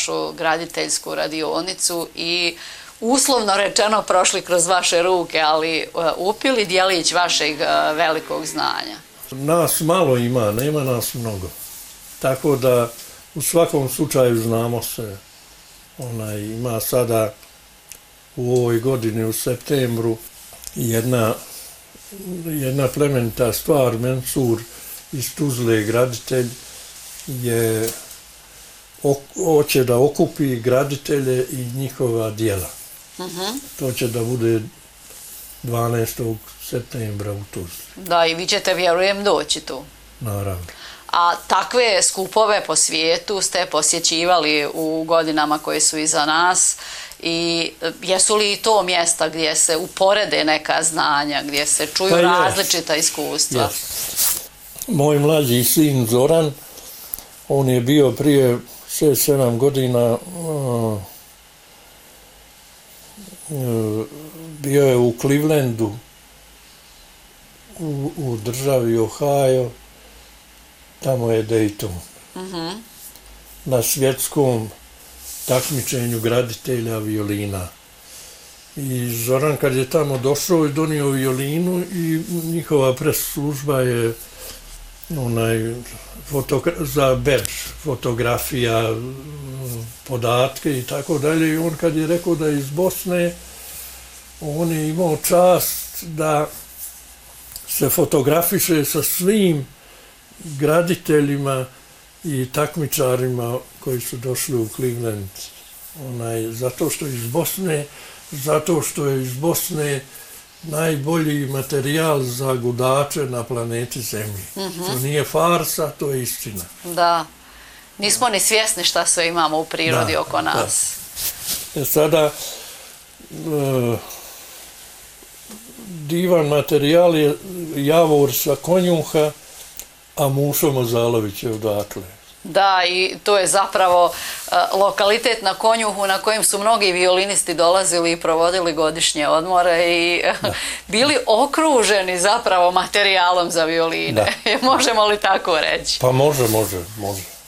vašu graditeljsku radionicu i uslovno rečeno prošli kroz vaše ruke, ali upili djelić vašeg velikog znanja. Nas malo ima, nema nas mnogo. Tako da u svakom slučaju znamo se. Ima sada u ovoj godini u septembru jedna plemenita stvar. Mensur iz Tuzle, graditelj, hoće da okupi graditelje i njihova djela. To će da bude 12. septembra u Tuzli. Da, i vi ćete, vjerujem, doći tu. Naravno. A takve skupove po svijetu ste posjećivali u godinama koje su iza nas i jesu li to mjesta gdje se uporede neka znanja, gdje se čuju različita iskustva? Moj mlađi sin Zoran, on je bio prije 6-7 godina, bio je u Clevelandu, u državi Ohio, tamo je Dayton, na svjetskom takmičenju graditelja violina. I Zoran kad je tamo došao i donio violinu i njihova press-služba je za badge, fotografija, podatke i tako dalje. I on kad je rekao da je iz Bosne, on je imao čast da se fotografiše sa svim graditeljima i takmičarima koji su došli u Cleveland. Zato što je iz Bosne najbolji materijal za gudače na planeti Zemlji. To nije farsa, to je istina. Da. Nismo ni svjesni šta sve imamo u prirodi oko nas. Sada divan materijal je javor sa Konjuha, a Mušo Mozalović je odatle. Da, i to je zapravo lokalitet na Konjuhu na kojem su mnogi violinisti dolazili i provodili godišnje odmore i bili okruženi zapravo materijalom za violine. Možemo li tako reći? Pa može.